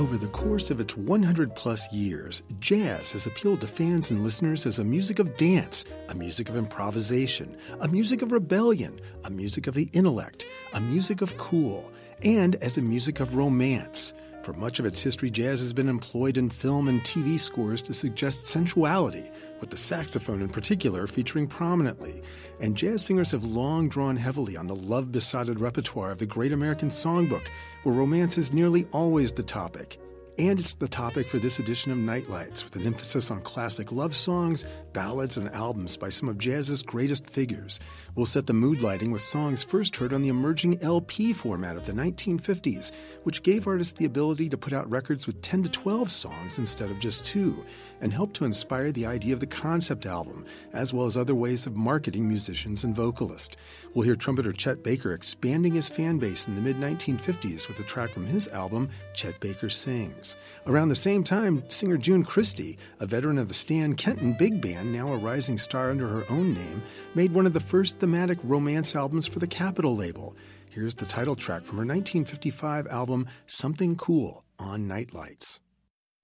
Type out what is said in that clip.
Over the course of its 100-plus years, jazz has appealed to fans and listeners as a music of dance, a music of improvisation, a music of rebellion, a music of the intellect, a music of cool, and as a music of romance. For much of its history, jazz has been employed in film and TV scores to suggest sensuality, with the saxophone in particular featuring prominently. And jazz singers have long drawn heavily on the love-besotted repertoire of the Great American Songbook, where romance is nearly always the topic. And it's the topic for this edition of Nightlights, with an emphasis on classic love songs, ballads, and albums by some of jazz's greatest figures. We'll set the mood lighting with songs first heard on the emerging LP format of the 1950s, which gave artists the ability to put out records with 10 to 12 songs instead of just 2, and helped to inspire the idea of the concept album, as well as other ways of marketing musicians and vocalists. We'll hear trumpeter Chet Baker expanding his fan base in the mid-1950s with a track from his album, Chet Baker Sings. Around the same time, singer June Christy, a veteran of the Stan Kenton Big Band, now a rising star under her own name, made one of the first thematic romance albums for the Capitol label. Here's the title track from her 1955 album, Something Cool, on Nightlights.